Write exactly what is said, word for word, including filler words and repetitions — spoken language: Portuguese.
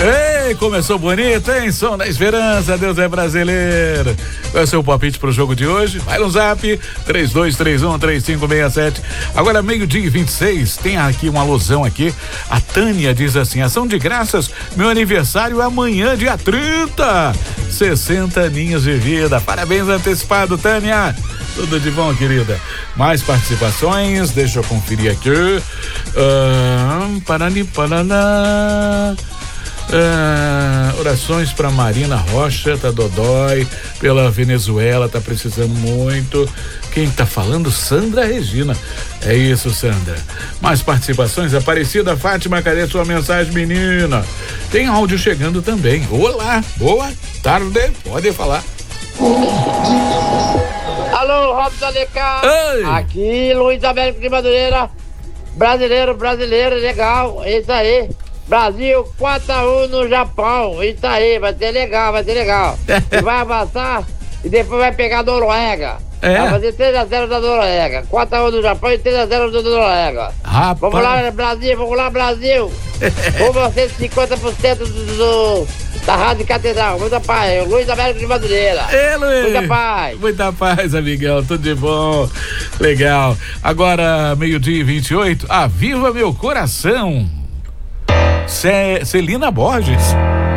Ei, começou bonito, hein? Som da Esperança, Deus é brasileiro. Qual é o seu palpite pro jogo de hoje? Vai no zap, três dois três um, três cinco seis sete. Agora, meio-dia e vinte e seis, tem aqui uma alusão aqui. A Tânia diz assim: ação de graças, meu aniversário é amanhã, dia trinta. sessenta aninhos de vida. Parabéns antecipado, Tânia. Tudo de bom, querida. Mais participações, deixa eu conferir aqui. Ah, Parani, Paraná. Ah, orações para Marina Rocha, tá dodói, pela Venezuela, tá precisando muito. Quem tá falando? Sandra Regina. É isso, Sandra. Mais participações? Aparecida Fátima, cadê sua mensagem, menina? Tem áudio chegando também. Olá, boa tarde, pode falar. Alô, Robson Alencar. Aqui, Luiz Américo de Madureira. Brasileiro, brasileiro, legal, é isso aí. Brasil quatro a um no Japão, isso aí, vai ser legal, vai ser legal. E vai avançar e depois vai pegar a Noruega. É. Vai fazer três a zero da Noruega. quatro a um no Japão e três a zero da Noruega. Rapaz. Vamos lá, Brasil, vamos lá, Brasil. Vamos ser cinquenta por cento do, do, da Rádio Catedral. Muita paz. Luiz Américo de Madureira. Ei, Luiz. Muita paz. Muita paz, amigão. Tudo de bom. Legal. Agora, meio-dia e vinte e oito. Aviva meu coração. Ce- Celina Borges.